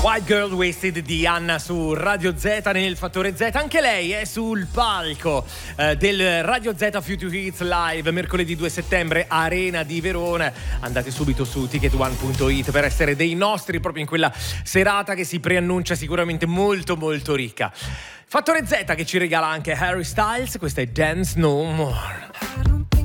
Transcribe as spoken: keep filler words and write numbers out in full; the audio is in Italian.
White Girl Wasted di Anna su Radio Z nel Fattore Z. Anche lei è sul palco eh, del Radio Z Future Hits Live mercoledì due settembre, Arena di Verona. Andate subito su ticket one punto it per essere dei nostri proprio in quella serata che si preannuncia sicuramente molto molto ricca. Fattore Z che ci regala anche Harry Styles, questa è Dance No More.